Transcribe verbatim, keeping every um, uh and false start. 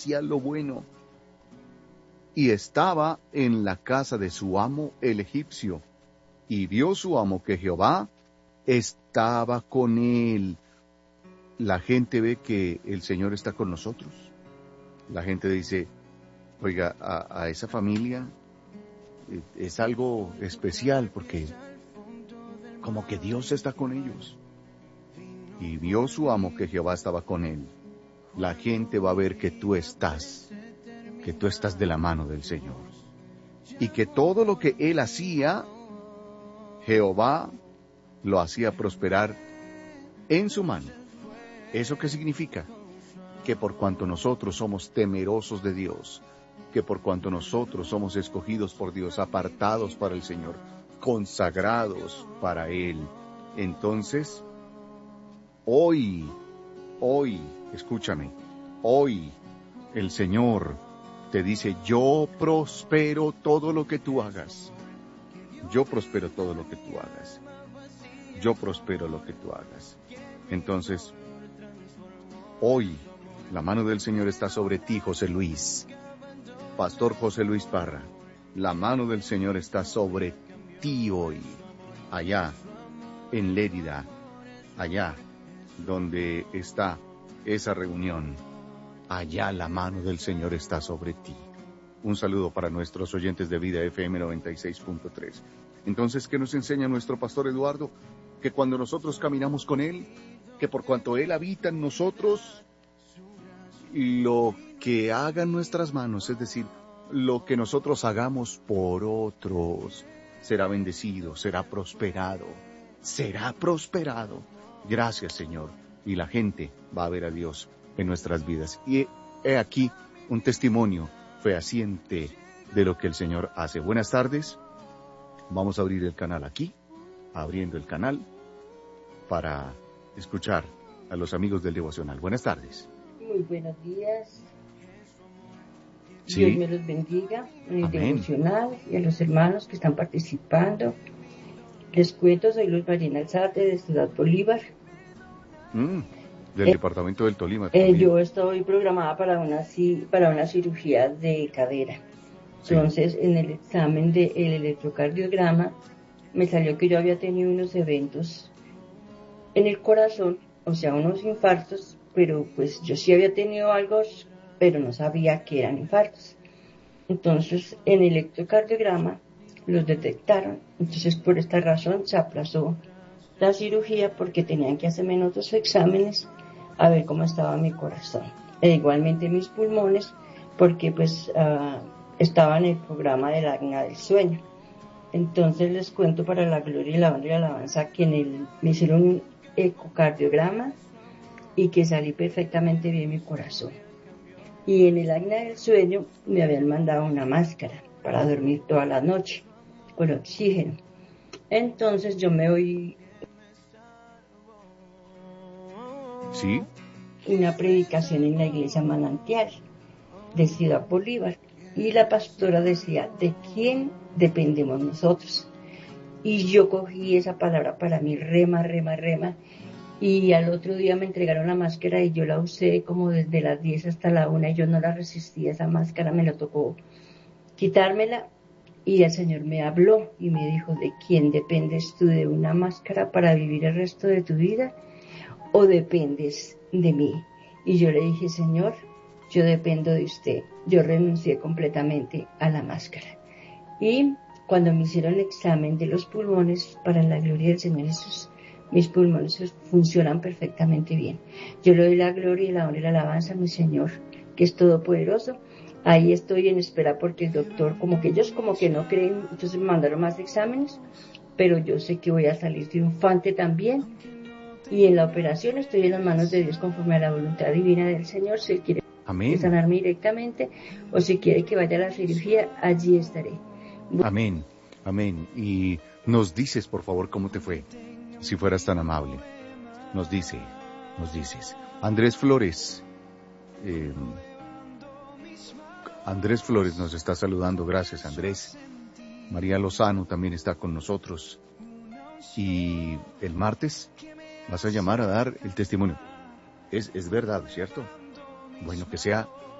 hacía lo bueno. Y estaba en la casa de su amo el egipcio, y vio su amo que Jehová estaba con él. La gente ve que el Señor está con nosotros. La gente dice, oiga, a, a esa familia eh, es algo especial porque como que Dios está con ellos. Y vio su amo que Jehová estaba con él. La gente va a ver que tú estás, que tú estás de la mano del Señor. Y que todo lo que él hacía, Jehová lo hacía prosperar en su mano. ¿Eso qué significa? Que por cuanto nosotros somos temerosos de Dios, que por cuanto nosotros somos escogidos por Dios, apartados para el Señor, consagrados para Él, entonces, hoy, hoy, escúchame, hoy el Señor te dice, yo prospero todo lo que tú hagas. Yo prospero todo lo que tú hagas. Yo prospero lo que tú hagas. Entonces, hoy, la mano del Señor está sobre ti, José Luis. Pastor José Luis Parra, la mano del Señor está sobre ti hoy. Allá, en Lérida, allá, donde está esa reunión. Allá la mano del Señor está sobre ti. Un saludo para nuestros oyentes de Vida F M noventa y seis punto tres. Entonces, ¿qué nos enseña nuestro pastor Eduardo? Que cuando nosotros caminamos con Él, que por cuanto Él habita en nosotros, lo que hagan nuestras manos, es decir, lo que nosotros hagamos por otros, será bendecido, será prosperado, será prosperado. Gracias, Señor. Y la gente va a ver a Dios en nuestras vidas. Y he aquí un testimonio fehaciente de lo que el Señor hace. Buenas tardes. Vamos a abrir el canal aquí, abriendo el canal para escuchar a los amigos del devocional. Buenas tardes. Muy buenos días. Sí. Dios me los bendiga en el Amén. devocional y a los hermanos que están participando. Les cuento, soy Luz Marina Alzate de Ciudad Bolívar. Mm, del eh, departamento del Tolima. Eh, yo estoy programada para una, para una cirugía de cadera. Entonces, sí. En el examen del electrocardiograma me salió que yo había tenido unos eventos en el corazón, o sea, unos infartos, pero pues yo sí había tenido algo, pero no sabía que eran infartos. Entonces, en el electrocardiograma los detectaron. Entonces, por esta razón se aplazó la cirugía porque tenían que hacerme otros exámenes a ver cómo estaba mi corazón. E igualmente mis pulmones, porque pues uh, estaba en el programa del apnea del sueño. Entonces les cuento para la gloria y la honra y la alabanza que en el, me hicieron un ecocardiograma y que salí perfectamente bien mi corazón. Y en el apnea del sueño me habían mandado una máscara para dormir toda la noche con oxígeno. Entonces yo me voy ¿Sí? una predicación en la iglesia Manantial de Ciudad Bolívar y la pastora decía, ¿de quién dependemos nosotros? Y yo cogí esa palabra para mí, rema, rema, rema, y al otro día me entregaron la máscara y yo la usé como desde las diez hasta la una y yo no la resistía, esa máscara me la tocó quitármela y el Señor me habló y me dijo, ¿de quién dependes tú? ¿De una máscara para vivir el resto de tu vida o dependes de mí? Y yo le dije, Señor, yo dependo de usted. Yo renuncié completamente a la máscara. Y cuando me hicieron el examen de los pulmones, para la gloria del Señor Jesús, mis pulmones funcionan perfectamente bien. Yo le doy la gloria y la honra y la alabanza a mi Señor, que es todopoderoso. Ahí estoy en espera porque el doctor, como que ellos como que no creen, entonces me mandaron más exámenes, pero yo sé que voy a salir triunfante también. Y en la operación estoy en las manos de Dios conforme a la voluntad divina del Señor. Si Él quiere Amén. sanarme directamente o si quiere que vaya a la cirugía, allí estaré. Amén, amén. Y nos dices, por favor, cómo te fue, si fueras tan amable. Nos dice, nos dices. Andrés Flores, eh, Andrés Flores nos está saludando. Gracias, Andrés. María Lozano también está con nosotros. Y el martes vas a llamar a dar el testimonio. Es, es verdad, ¿cierto? Bueno, que sea